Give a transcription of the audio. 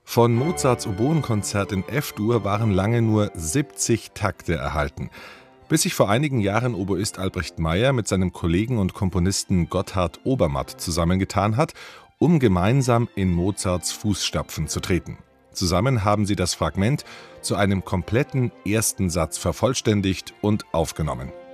Von Mozarts Oboenkonzert in F-Dur waren lange nur 70 Takte erhalten, bis sich vor einigen Jahren Oboist Albrecht Meyer mit seinem Kollegen und Komponisten Gotthard Obermatt zusammengetan hat, um gemeinsam in Mozarts Fußstapfen zu treten. Zusammen haben sie das Fragment zu einem kompletten ersten Satz vervollständigt und aufgenommen.